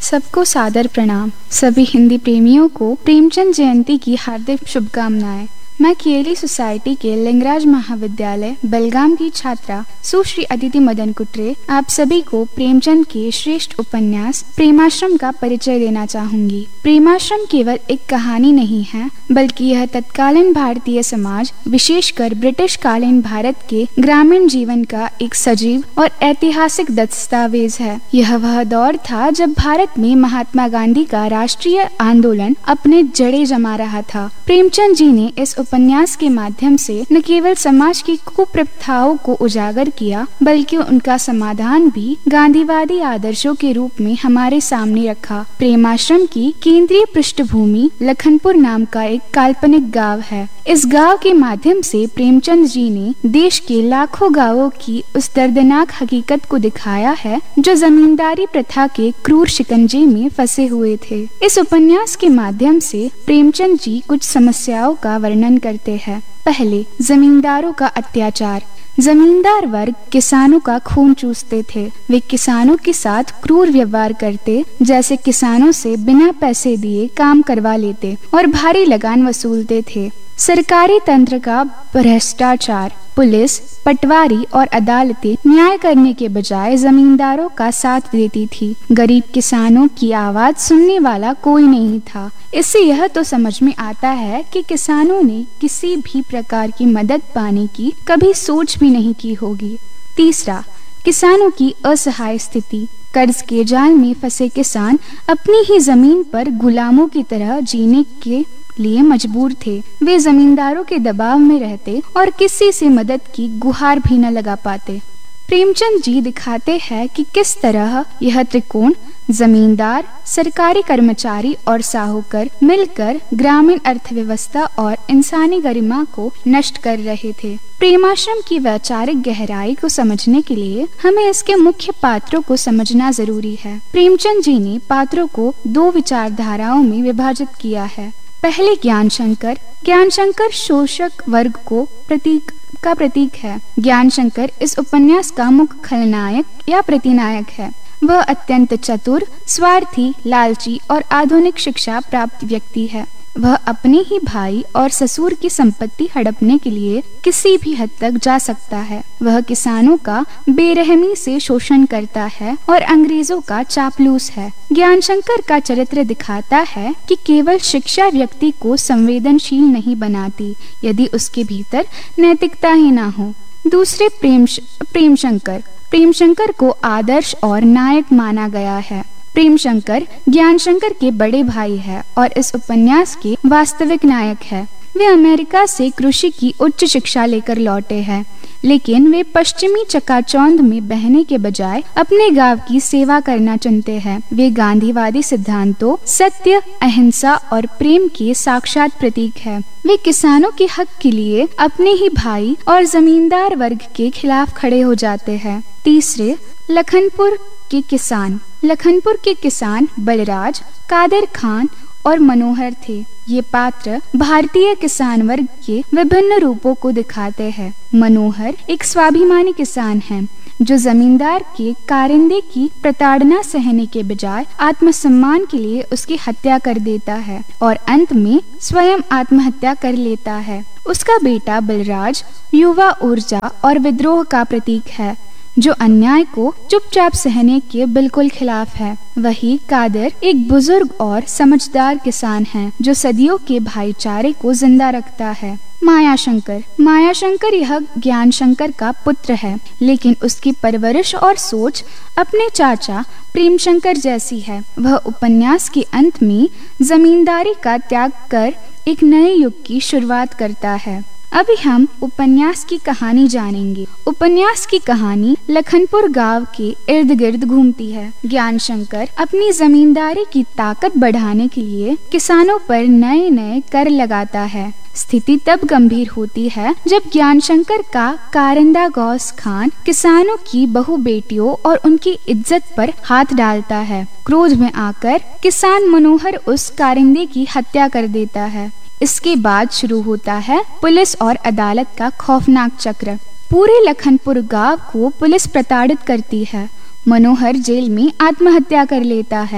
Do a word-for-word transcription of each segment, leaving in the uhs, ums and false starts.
सबको सादर प्रणाम। सभी हिंदी प्रेमियों को प्रेमचंद जयंती की हार्दिक शुभकामनाएं। मैं केएलई सोसाइटी के लिंगराज महाविद्यालय बेलगाम की छात्रा सुश्री अदिति मदन कुट्रे आप सभी को प्रेमचंद के श्रेष्ठ उपन्यास प्रेमाश्रम का परिचय देना चाहूंगी। प्रेमाश्रम केवल एक कहानी नहीं है, बल्कि यह तत्कालीन भारतीय समाज, विशेषकर ब्रिटिश कालीन भारत के ग्रामीण जीवन का एक सजीव और ऐतिहासिक दस्तावेज है। यह वह दौर था जब भारत में महात्मा गांधी का राष्ट्रीय आंदोलन अपने जड़ें जमा रहा था। प्रेमचंद जी ने इस उपन्यास के माध्यम से न केवल समाज की कुप्रथाओं को उजागर किया, बल्कि उनका समाधान भी गांधीवादी आदर्शों के रूप में हमारे सामने रखा। प्रेमाश्रम की केंद्रीय पृष्ठभूमि लखनपुर नाम का एक काल्पनिक गांव है। इस गांव के माध्यम से प्रेमचंद जी ने देश के लाखों गांवों की उस दर्दनाक हकीकत को दिखाया है जो जमींदारी प्रथा के क्रूर शिकंजे में फंसे हुए थे। इस उपन्यास के माध्यम से प्रेमचंद जी कुछ समस्याओं का वर्णन करते हैं। पहले, जमींदारों का अत्याचार। जमींदार वर्ग किसानों का खून चूसते थे। वे किसानों के साथ क्रूर व्यवहार करते, जैसे किसानों से बिना पैसे दिए काम करवा लेते और भारी लगान वसूलते थे। सरकारी तंत्र का भ्रष्टाचार। पुलिस, पटवारी और अदालतें न्याय करने के बजाय जमींदारों का साथ देती थी। गरीब किसानों की आवाज सुनने वाला कोई नहीं था। इससे यह तो समझ में आता है कि किसानों ने किसी भी प्रकार की मदद पाने की कभी सोच भी नहीं की होगी। तीसरा, किसानों की असहाय स्थिति। कर्ज के जाल में फंसे किसान अपनी ही जमीन पर गुलामों की तरह जीने के लिए मजबूर थे। वे जमींदारों के दबाव में रहते और किसी से मदद की गुहार भी न लगा पाते। प्रेमचंद जी दिखाते हैं कि किस तरह यह त्रिकोण, जमींदार, सरकारी कर्मचारी और साहूकार मिलकर ग्रामीण अर्थव्यवस्था और इंसानी गरिमा को नष्ट कर रहे थे। प्रेमाश्रम की वैचारिक गहराई को समझने के लिए हमें इसके मुख्य पात्रों को समझना जरूरी है। प्रेमचंद जी ने पात्रों को दो विचारधाराओं में विभाजित किया है। पहले, ज्ञान शंकर। ज्ञान शंकर शोषक वर्ग को प्रतीक का प्रतीक है। ज्ञान शंकर इस उपन्यास का मुख्य खलनायक या प्रतिनायक है। वह अत्यंत चतुर, स्वार्थी, लालची और आधुनिक शिक्षा प्राप्त व्यक्ति है। वह अपने ही भाई और ससुर की संपत्ति हड़पने के लिए किसी भी हद तक जा सकता है। वह किसानों का बेरहमी से शोषण करता है और अंग्रेजों का चापलूस है। ज्ञान शंकर का चरित्र दिखाता है कि केवल शिक्षा व्यक्ति को संवेदनशील नहीं बनाती यदि उसके भीतर नैतिकता ही ना हो। दूसरे, प्रेम प्रेम शंकर। प्रेम शंकर को आदर्श और नायक माना गया है। प्रेम शंकर ज्ञान शंकर के बड़े भाई है और इस उपन्यास के वास्तविक नायक है। वे अमेरिका से कृषि की उच्च शिक्षा लेकर लौटे हैं, लेकिन वे पश्चिमी चकाचौंध में बहने के बजाय अपने गांव की सेवा करना चुनते हैं। वे गांधीवादी सिद्धांतों, सत्य, अहिंसा और प्रेम के साक्षात प्रतीक है। वे किसानों के हक के लिए अपने ही भाई और जमींदार वर्ग के खिलाफ खड़े हो जाते हैं। तीसरे, लखनपुर के किसान। लखनपुर के किसान बलराज, कादर खान और मनोहर थे। ये पात्र भारतीय किसान वर्ग के विभिन्न रूपों को दिखाते हैं। मनोहर एक स्वाभिमानी किसान है जो जमींदार के कारिंदे की प्रताड़ना सहने के बजाय आत्मसम्मान के लिए उसकी हत्या कर देता है और अंत में स्वयं आत्महत्या कर लेता है। उसका बेटा बलराज युवा ऊर्जा और विद्रोह का प्रतीक है जो अन्याय को चुपचाप सहने के बिल्कुल खिलाफ है। वही कादर एक बुजुर्ग और समझदार किसान है जो सदियों के भाईचारे को जिंदा रखता है। माया शंकर। माया शंकर यह ज्ञान शंकर का पुत्र है, लेकिन उसकी परवरिश और सोच अपने चाचा प्रेम शंकर जैसी है। वह उपन्यास के अंत में जमींदारी का त्याग कर एक नए युग की शुरुआत करता है। अभी हम उपन्यास की कहानी जानेंगे। उपन्यास की कहानी लखनपुर गांव के इर्द गिर्द घूमती है। ज्ञान शंकर अपनी जमींदारी की ताकत बढ़ाने के लिए किसानों पर नए नए कर लगाता है। स्थिति तब गंभीर होती है जब ज्ञान शंकर का कारिंदा गौस खान किसानों की बहु बेटियों और उनकी इज्जत पर हाथ डालता है। क्रोध में आकर किसान मनोहर उस कारिंदे की हत्या कर देता है। इसके बाद शुरू होता है पुलिस और अदालत का खौफनाक चक्र। पूरे लखनपुर गांव को पुलिस प्रताड़ित करती है। मनोहर जेल में आत्महत्या कर लेता है।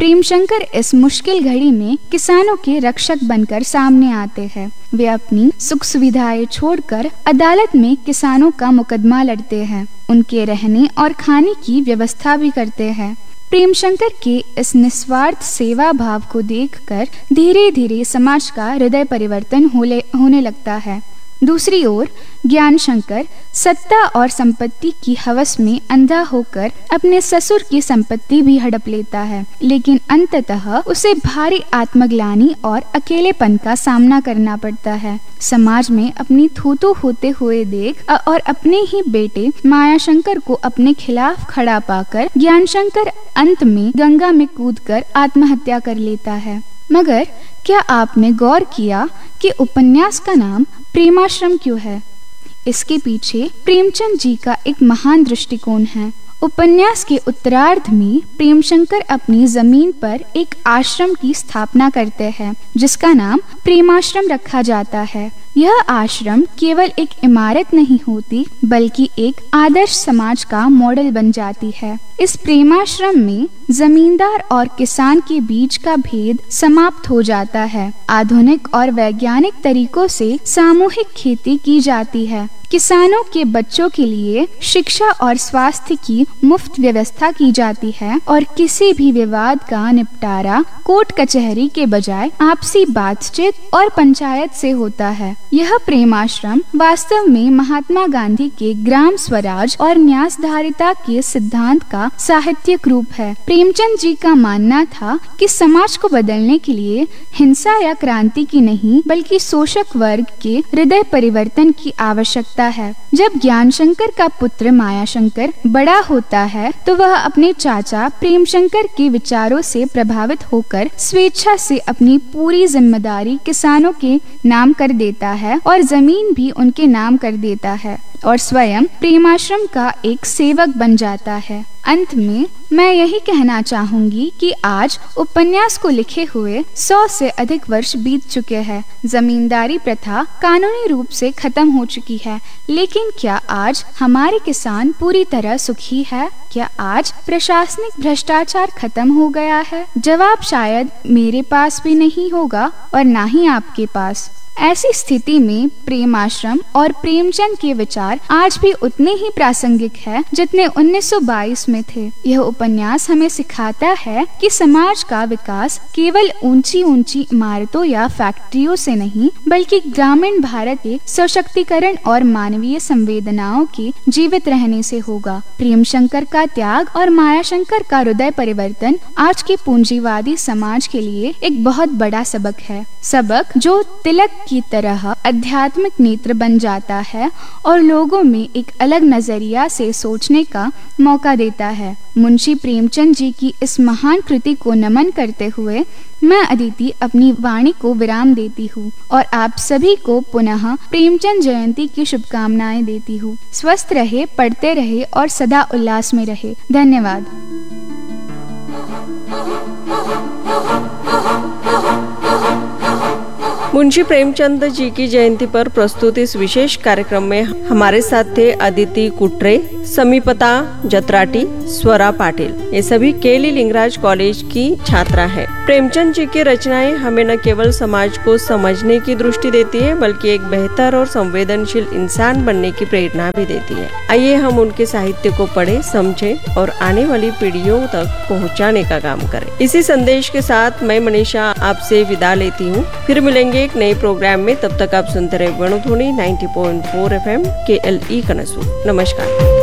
प्रेमशंकर इस मुश्किल घड़ी में किसानों के रक्षक बनकर सामने आते हैं। वे अपनी सुख सुविधाएं छोड़कर अदालत में किसानों का मुकदमा लड़ते हैं, उनके रहने और खाने की व्यवस्था भी करते हैं। प्रेमशंकर के इस निस्वार्थ सेवा भाव को देखकर धीरे धीरे समाज का हृदय परिवर्तन होने लगता है। दूसरी ओर ज्ञानशंकर सत्ता और संपत्ति की हवस में अंधा होकर अपने ससुर की संपत्ति भी हड़प लेता है, लेकिन अंततः उसे भारी आत्मग्लानि और अकेलेपन का सामना करना पड़ता है। समाज में अपनी थूथू होते हुए देख और अपने ही बेटे मायाशंकर को अपने खिलाफ खड़ा पाकर ज्ञानशंकर अंत में गंगा में कूदकर आत्महत्या कर लेता है। मगर क्या आपने गौर किया कि उपन्यास का नाम प्रेमाश्रम क्यों है? इसके पीछे प्रेमचंद जी का एक महान दृष्टिकोण है। उपन्यास के उत्तरार्ध में प्रेमशंकर अपनी जमीन पर एक आश्रम की स्थापना करते हैं, जिसका नाम प्रेमाश्रम रखा जाता है। यह आश्रम केवल एक इमारत नहीं होती, बल्कि एक आदर्श समाज का मॉडल बन जाती है। इस प्रेमाश्रम में जमींदार और किसान के बीच का भेद समाप्त हो जाता है। आधुनिक और वैज्ञानिक तरीकों से सामूहिक खेती की जाती है। किसानों के बच्चों के लिए शिक्षा और स्वास्थ्य की मुफ्त व्यवस्था की जाती है और किसी भी विवाद का निपटारा कोर्ट कचहरी के बजाय आपसी बातचीत और पंचायत से होता है। यह प्रेमाश्रम वास्तव में महात्मा गांधी के ग्राम स्वराज और न्यासधारिता के सिद्धांत का साहित्यिक रूप है। प्रेमचंद जी का मानना था कि समाज को बदलने के लिए हिंसा या क्रांति की नहीं, बल्कि शोषक वर्ग के हृदय परिवर्तन की आवश्यकता है। जब ज्ञानशंकर का पुत्र मायाशंकर बड़ा होता है तो वह अपने चाचा प्रेमशंकर के विचारों से प्रभावित होकर स्वेच्छा से अपनी पूरी जिम्मेदारी किसानों के नाम कर देता है और जमीन भी उनके नाम कर देता है और स्वयं प्रेमाश्रम का एक सेवक बन जाता है। अंत में मैं यही कहना चाहूंगी कि आज उपन्यास को लिखे हुए सौ से अधिक वर्ष बीत चुके हैं। जमींदारी प्रथा कानूनी रूप से खत्म हो चुकी है, लेकिन क्या आज हमारे किसान पूरी तरह सुखी है? क्या आज प्रशासनिक भ्रष्टाचार खत्म हो गया है? जवाब शायद मेरे पास भी नहीं होगा और ना ही आपके पास। ऐसी स्थिति में प्रेमाश्रम और प्रेमचंद के विचार आज भी उतने ही प्रासंगिक है जितने उन्नीस सौ बाईस में थे। यह उपन्यास हमें सिखाता है कि समाज का विकास केवल ऊंची ऊंची इमारतों या फैक्ट्रियों से नहीं, बल्कि ग्रामीण भारत के सशक्तिकरण और मानवीय संवेदनाओं के जीवित रहने से होगा। प्रेमशंकर का त्याग और मायाशंकर का हृदय परिवर्तन आज के पूंजीवादी समाज के लिए एक बहुत बड़ा सबक है। सबक जो तिलक की तरह आध्यात्मिक नेत्र बन जाता है और लोगों में एक अलग नजरिया से सोचने का मौका देता है। मुंशी प्रेमचंद जी की इस महान कृति को नमन करते हुए मैं अदिति अपनी वाणी को विराम देती हूँ और आप सभी को पुनः प्रेमचंद जयंती की शुभकामनाएं देती हूँ। स्वस्थ रहे, पढ़ते रहे और सदा उल्लास में रहे। धन्यवाद। मुंशी प्रेमचंद जी की जयंती पर प्रस्तुत इस विशेष कार्यक्रम में हमारे साथ थे अदिति कुट्रे, समीपता जत्राटी, स्वरा पाटिल। ये सभी केली लिंगराज कॉलेज की छात्रा है। प्रेमचंद जी की रचनाएं हमें न केवल समाज को समझने की दृष्टि देती है, बल्कि एक बेहतर और संवेदनशील इंसान बनने की प्रेरणा भी देती है। आइए हम उनके साहित्य को पढ़े, समझे और आने वाली पीढ़ियों तक पहुँचाने का काम करें। इसी संदेश के साथ मैं मनीषा आपसे विदा लेती हूँ। फिर मिलेंगे एक नए प्रोग्राम में। तब तक आप सुनते रहे गणध्वनि नब्बे पॉइंट चार एफ एम के एल ई कनसू। नमस्कार।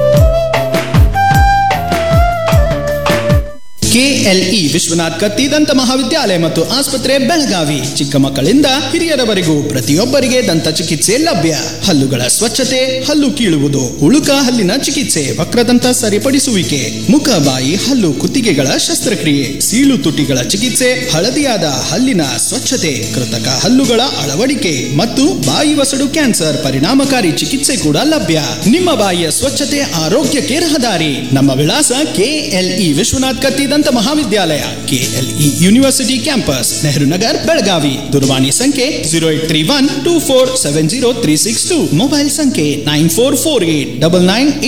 ಕೆಎಲ್ಇ ವಿಶ್ವನಾಥ್ ಕತ್ತಿ ದಂತ ಮಹಾವಿದ್ಯಾಲಯ ಮತ್ತು ಆಸ್ಪತ್ರೆ ಬೆಳಗಾವಿ. ಚಿಕ್ಕ ಮಕ್ಕಳಿಂದ ಹಿರಿಯರವರೆಗೂ ಪ್ರತಿಯೊಬ್ಬರಿಗೆ ದಂತ ಚಿಕಿತ್ಸೆ ಲಭ್ಯ. ಹಲ್ಲುಗಳ ಸ್ವಚ್ಛತೆ, ಹಲ್ಲು ಕೀಳುವುದು, ಉಳುಕ ಹಲ್ಲಿನ ಚಿಕಿತ್ಸೆ, ವಕ್ರದಂತ ಸರಿಪಡಿಸುವಿಕೆ, ಮುಖ ಬಾಯಿ ಹಲ್ಲು ಕುತ್ತಿಗೆಗಳ ಶಸ್ತ್ರಕ್ರಿಯೆ, ಸೀಳು ತುಟಿಗಳ ಚಿಕಿತ್ಸೆ, ಹಳದಿಯಾದ ಹಲ್ಲಿನ ಸ್ವಚ್ಛತೆ, ಕೃತಕ ಹಲ್ಲುಗಳ ಅಳವಡಿಕೆ ಮತ್ತು ಬಾಯಿ ವಸಡು ಕ್ಯಾನ್ಸರ್ ಪರಿಣಾಮಕಾರಿ ಚಿಕಿತ್ಸೆ ಕೂಡ ಲಭ್ಯ. ನಿಮ್ಮ ಬಾಯಿಯ ಸ್ವಚ್ಛತೆ ಆರೋಗ್ಯಕ್ಕೆ ರಹದಾರಿ. ನಮ್ಮ ವಿಳಾಸ ಕೆಎಲ್ಇ ವಿಶ್ವನಾಥ್ ಕತ್ತಿ ದಂತ ಮಹಾವಿದ್ಯಾಲಯ, KLE university campus, Nehru Nagar, Belagavi. ದೂರವಾಣಿ ಸಂಖ್ಯೆ zero eight three one two four seven zero three six two. Mobile ಸಂಖ್ಯೆ nine four four eight double nine